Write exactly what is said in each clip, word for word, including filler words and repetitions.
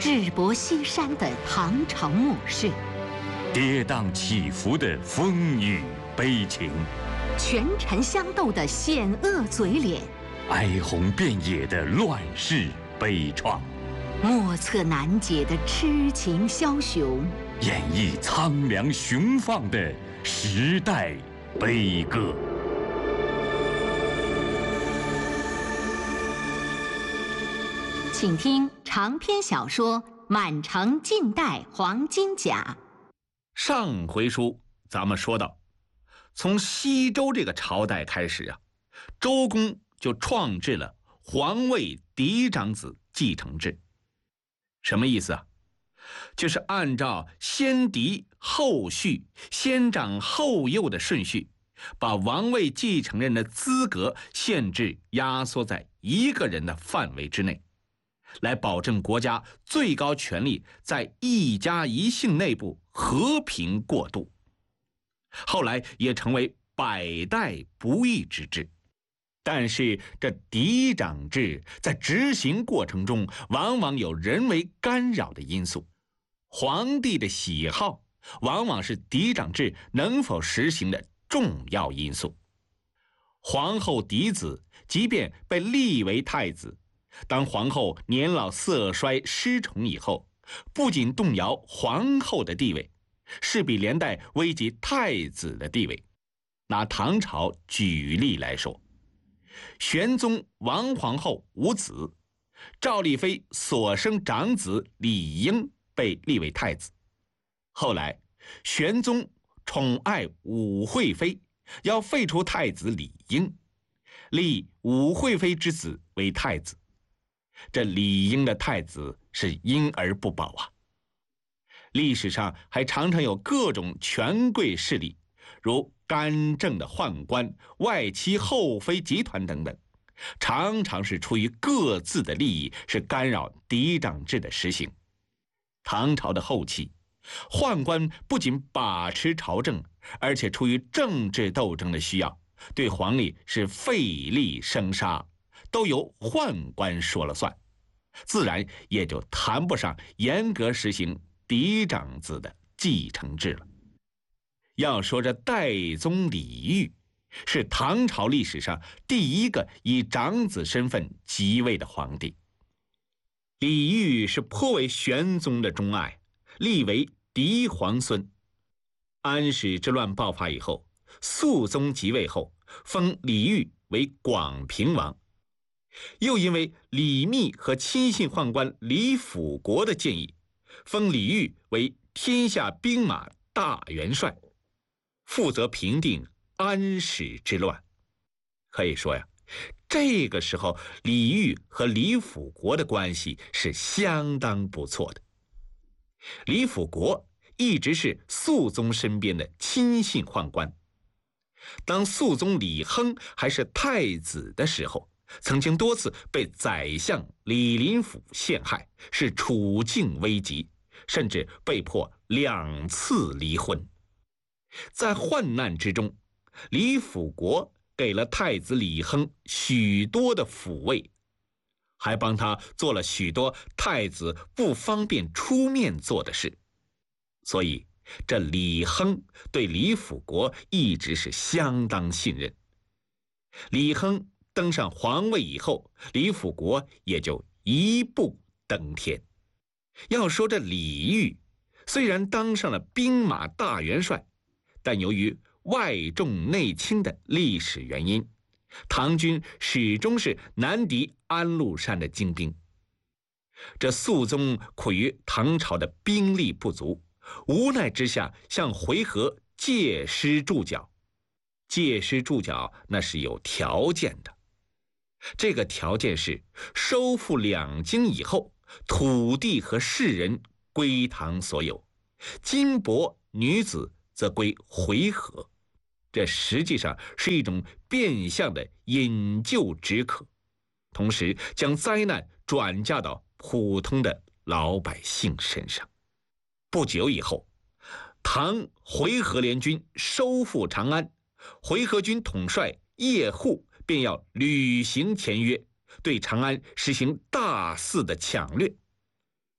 智薄西山的唐朝末世， 跌宕起伏的风雨悲情， 权臣相斗的险恶嘴脸， 哀鸿遍野的乱世悲怆， 莫测难解的痴情枭雄， 演绎苍凉雄放的时代悲歌。 请听长篇小说《满城尽带黄金甲》。 上回书咱们说到，从西周这个朝代开始啊，周公就创制了皇位嫡长子继承制。什么意思啊？就是按照先嫡后续、先长后幼的顺序，把王位继承人的资格限制压缩在一个人的范围之内，来保证国家最高权力在一家一姓内部和平过渡。后来也成为百代不易之制。但是这嫡长制在执行过程中往往有人为干扰的因素，皇帝的喜好往往是嫡长制能否实行的重要因素。皇后嫡子即便被立为太子，当皇后年老色衰失宠以后，不仅动摇皇后的地位，势必连带危及太子的地位。拿唐朝举例来说，玄宗王皇后无子，赵丽妃所生长子李英被立为太子。后来玄宗宠爱武惠妃，要废除太子李英，立武惠妃之子为太子。这李英的太子是婴儿不保啊。历史上还常常有各种权贵势力，如干政的宦官、外戚后妃集团等等，常常是出于各自的利益，是干扰嫡长制的实行。唐朝的后期，宦官不仅把持朝政，而且出于政治斗争的需要，对皇帝是废立生杀，都由宦官说了算，自然也就谈不上严格实行嫡长子的继承制了。要说这代宗李煜是唐朝历史上第一个以长子身份即位的皇帝。李煜是颇为玄宗的钟爱，立为嫡皇孙。安史之乱爆发以后，肃宗即位后，封李煜为广平王。又因为李密和亲信宦官李辅国的建议，封李煜为天下兵马大元帅，负责平定安史之乱。可以说呀，这个时候李煜和李辅国的关系是相当不错的。李辅国一直是肃宗身边的亲信宦官。当肃宗李亨还是太子的时候，曾经多次被宰相李林甫陷害，是处境危急，甚至被迫两次离婚。在患难之中，李辅国给了太子李亨许多的抚慰，还帮他做了许多太子不方便出面做的事。所以这李亨对李辅国一直是相当信任。李亨登上皇位以后，李辅国也就一步登天。要说这李煜虽然当上了兵马大元帅，但由于外重内轻的历史原因，唐军始终是难敌安禄山的精兵。这肃宗苦于唐朝的兵力不足，无奈之下向回纥借师助教。借师助教那是有条件的，这个条件是收复两京以后，土地和士人归唐所有，金帛女子则归回纥。这实际上是一种变相的引咎止渴，同时将灾难转嫁到普通的老百姓身上。不久以后，唐回纥联军收复长安，回纥军统帅叶护便要履行前约，对长安实行大肆的抢掠。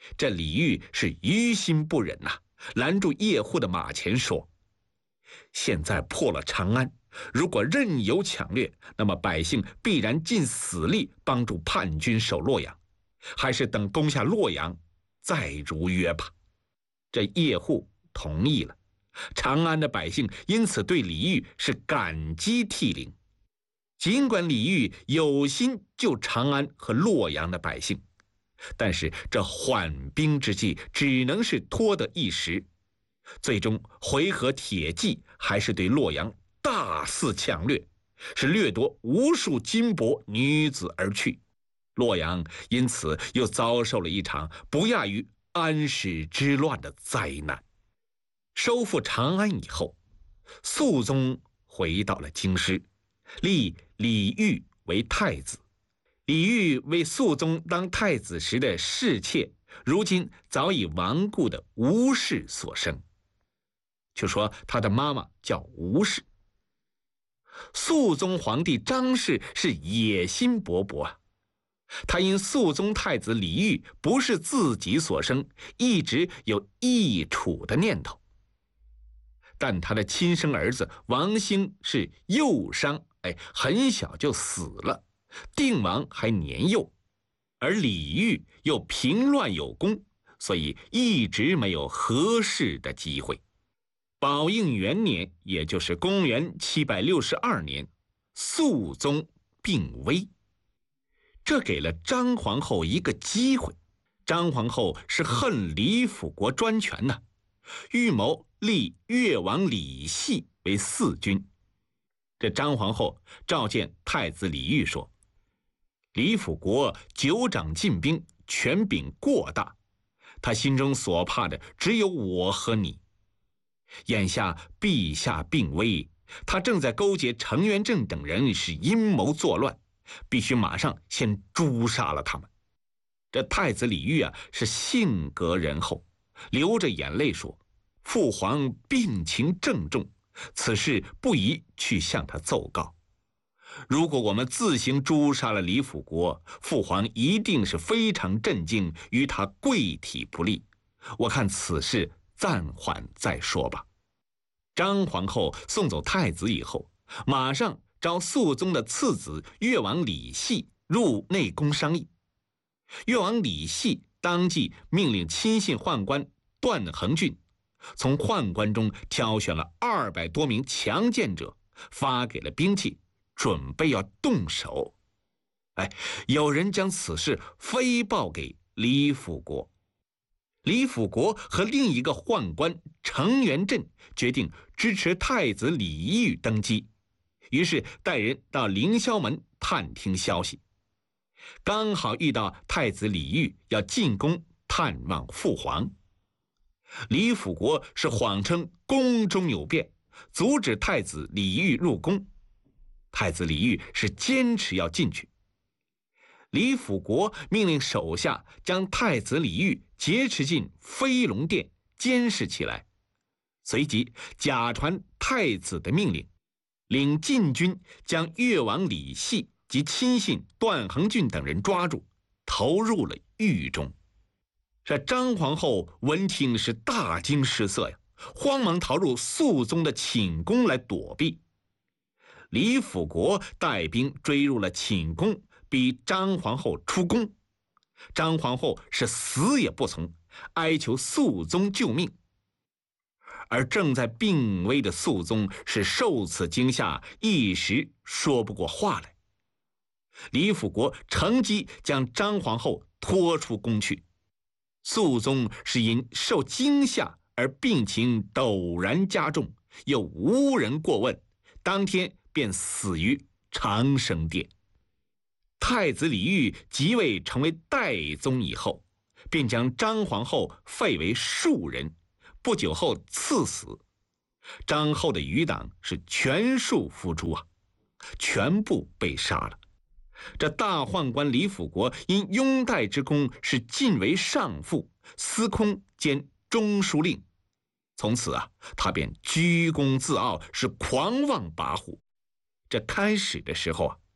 这李煜是于心不忍呐、啊，拦住叶护的马前说：“现在破了长安，如果任由抢掠，那么百姓必然尽死力帮助叛军守洛阳，还是等攻下洛阳再如约吧。”这叶护同意了，长安的百姓因此对李煜是感激涕零。尽管李煜有心救长安和洛阳的百姓，但是这缓兵之计只能是拖得一时，最终回纥铁骑还是对洛阳大肆抢掠，是掠夺无数金帛女子而去。洛阳因此又遭受了一场不亚于安史之乱的灾难。收复长安以后，肃宗回到了京师，立李煜为太子。李煜为肃宗当太子时的侍妾，如今早已亡故的吴氏所生。就说他的妈妈叫吴氏。肃宗皇帝张氏是野心勃勃啊，他因肃宗太子李煜不是自己所生，一直有易楚的念头。但他的亲生儿子王兴是幼伤，哎，很小就死了，定王还年幼，而李煜又平乱有功，所以一直没有合适的机会。宝应元年，也就是公元七百六十二年，肃宗病危，这给了张皇后一个机会。张皇后是恨李辅国专权呐、啊，预谋立越王李系为嗣君。这张皇后召见太子李煜说：“李辅国久掌禁兵，权柄过大，他心中所怕的只有我和你。眼下陛下病危，他正在勾结程元正等人，是阴谋作乱，必须马上先诛杀了他们。”这太子李煜啊，是性格仁厚，流着眼泪说：“父皇病情郑重，此事不宜去向他奏告。如果我们自行诛杀了李辅国，父皇一定是非常震惊，与他跪体不利。我看此事暂缓再说吧。”张皇后送走太子以后，马上召肃宗的次子越王李系入内宫商议。越王李系当即命令亲信宦官段衡俊，从宦官中挑选了二百多名强健者，发给了兵器，准备要动手。哎，有人将此事飞报给李辅国。李辅国和另一个宦官程元振决定支持太子李煜登基，于是带人到凌霄门探听消息。刚好遇到太子李煜要进宫探望父皇，李辅国是谎称宫中有变，阻止太子李煜入宫。太子李煜是坚持要进去。李辅国命令手下将太子李煜劫持进飞龙殿监视起来，随即假传太子的命令，领禁军将越王李系及亲信段衡俊等人抓住，投入了狱中。这张皇后闻听是大惊失色呀，慌忙逃入肃宗的寝宫来躲避。李辅国带兵追入了寝宫，逼张皇后出宫。张皇后是死也不从，哀求肃宗救命。而正在病危的肃宗是受此惊吓，一时说不过话来。李辅国乘机将张皇后拖出宫去。肃宗是因受惊吓而病情陡然加重，又无人过问，当天便死于长生殿。太子李煜即位成为代宗以后，便将张皇后废为庶人，不久后赐死。张后的余党是全数伏诛啊，全部被杀了。这大宦官李辅国因拥戴之功是晋为上父，司空兼中书令。从此啊，他便居功自傲，是狂妄跋扈。这开始的时候啊，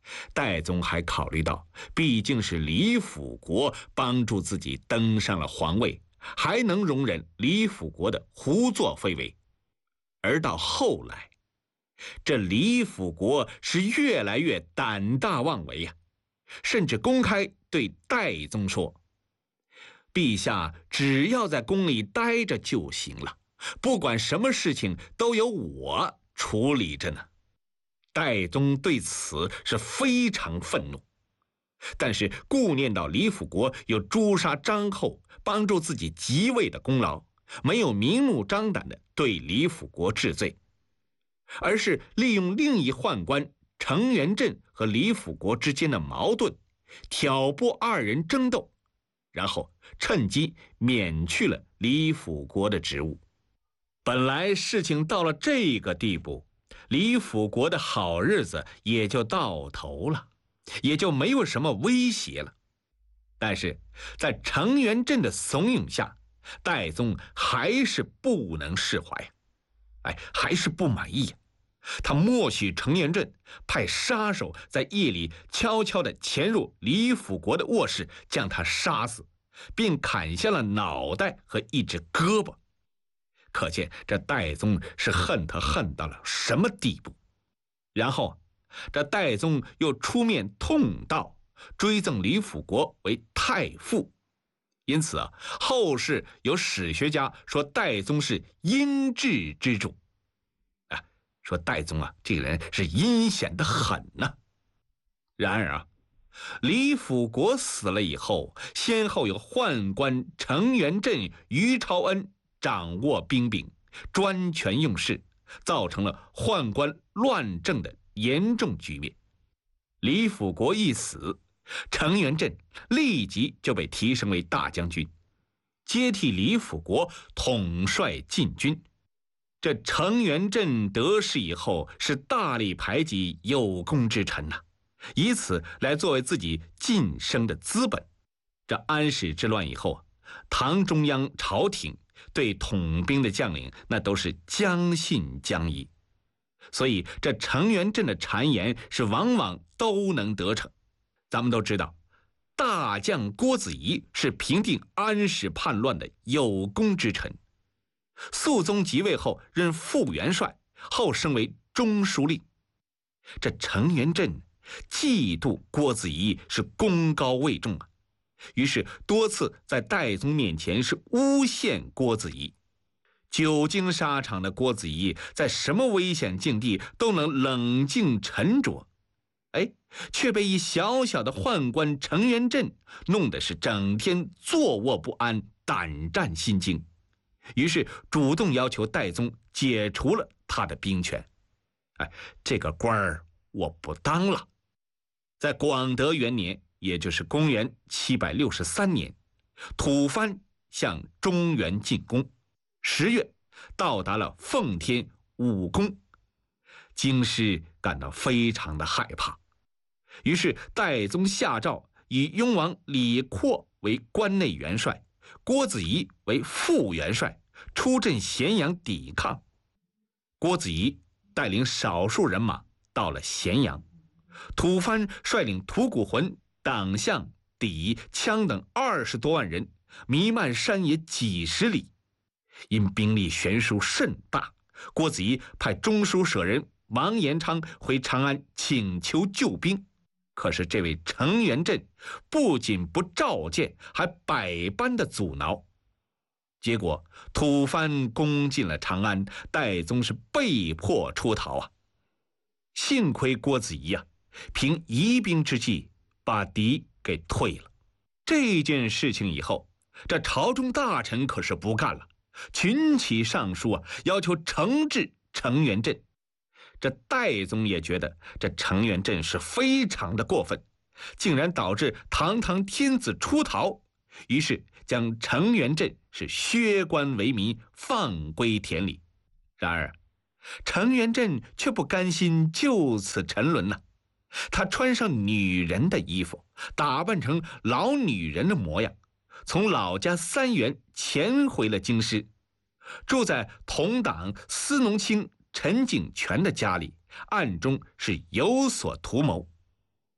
戴宗还考虑到，毕竟是李辅国帮助自己登上了皇位，还能容忍李辅国的胡作非为。而到后来，这李辅国是越来越胆大妄为呀、啊，甚至公开对戴宗说：“陛下只要在宫里待着就行了，不管什么事情都由我处理着呢。”戴宗对此是非常愤怒，但是顾念到李辅国有诛杀张后、帮助自己即位的功劳，没有明目张胆地对李辅国治罪，而是利用另一宦官程元振和李辅国之间的矛盾，挑拨二人争斗，然后趁机免去了李辅国的职务。本来事情到了这个地步，李辅国的好日子也就到头了，也就没有什么威胁了。但是在程元振的怂恿下，戴宗还是不能释怀，哎，还是不满意。他默许程元振派杀手在夜里悄悄地潜入李辅国的卧室，将他杀死，并砍下了脑袋和一只胳膊。可见这戴宗是恨他恨到了什么地步。然后这戴宗又出面痛悼，追赠李辅国为太傅。因此啊，后世有史学家说戴宗是阴质之主，啊，说戴宗啊这个人是阴险得很呢、啊。然而啊，李辅国死了以后，先后有宦官程元振、于朝恩掌握兵柄，专权用事，造成了宦官乱政的严重局面。李辅国一死，程元振立即就被提升为大将军，接替李辅国统帅禁军。这程元振得势以后，是大力排挤有功之臣呐、啊，以此来作为自己晋升的资本。这安史之乱以后，唐中央朝廷对统兵的将领那都是将信将疑，所以这程元振的谗言是往往都能得逞。咱们都知道，大将郭子仪是平定安史叛乱的有功之臣，肃宗即位后任副元帅，后升为中书令。这程元振嫉妒郭子仪是功高位重啊，于是多次在戴宗面前是诬陷郭子仪。久经沙场的郭子仪在什么危险境地都能冷静沉着，哎，却被一小小的宦官程元振弄得是整天坐卧不安，胆战心惊，于是主动要求戴宗解除了他的兵权。哎，这个官儿我不当了。在广德元年，也就是公元七百六十三年，吐蕃向中原进攻，十月到达了奉天、武功，京师感到非常的害怕，于是戴宗下诏以雍王李阔为关内元帅，郭子仪为副元帅，出镇咸阳抵抗。郭子仪带领少数人马到了咸阳，吐蕃率领吐谷浑、党项、氐、羌等二十多万人，弥漫山野几十里。因兵力悬殊甚大，郭子仪派中书舍人王延昌回长安请求救兵，可是这位程元振不仅不召见，还百般的阻挠。结果吐蕃攻进了长安，戴宗是被迫出逃啊。幸亏郭子仪啊，凭疑兵之计把敌给退了。这件事情以后，这朝中大臣可是不干了，群起上书啊，要求惩治程元振。这戴宗也觉得这程元振是非常的过分，竟然导致堂堂天子出逃，于是将程元振是削官为民，放归田里。然而程元振却不甘心就此沉沦呐、啊，他穿上女人的衣服，打扮成老女人的模样，从老家三原潜回了京师，住在同党司农卿陈景全的家里，暗中是有所图谋。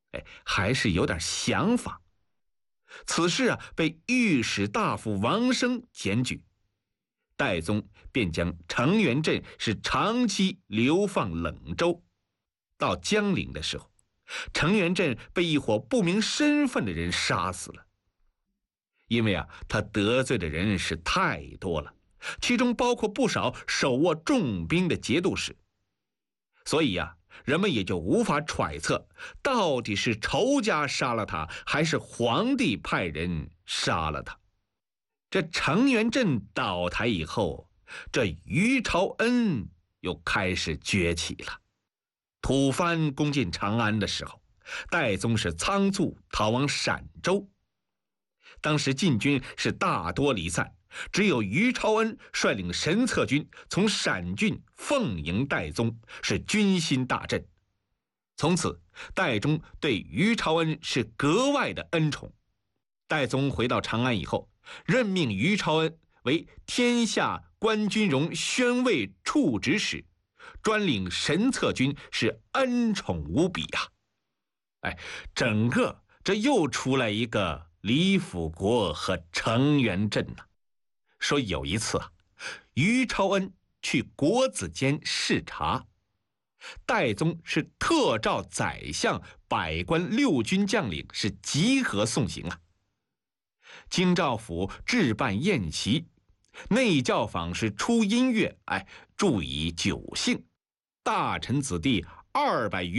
哎，还是有点想法。此事啊，被御史大夫王生检举，戴宗便将程元振是长期流放冷州。到江陵的时候，程元振被一伙不明身份的人杀死了。因为啊，他得罪的人是太多了，其中包括不少手握重兵的节度使，所以呀、啊，人们也就无法揣测到底是仇家杀了他，还是皇帝派人杀了他。这程元振倒台以后，这于朝恩又开始崛起了。吐蕃攻进长安的时候，戴宗是仓促逃往陕州。当时晋军是大多离散，只有于朝恩率领神策军从陕郡奉迎戴宗，是军心大振。从此，戴宗对于朝恩是格外的恩宠。戴宗回到长安以后，任命于朝恩为天下关军容宣慰处指使，专领神策军，是恩宠无比啊！哎，整个这又出来一个李辅国和程元振呢。说有一次啊，于朝恩去国子监视察，戴宗是特召宰相、百官、六军将领是集合送行啊。京兆府置办宴席，内教坊是出音乐，哎，助以酒兴。大臣子弟二百余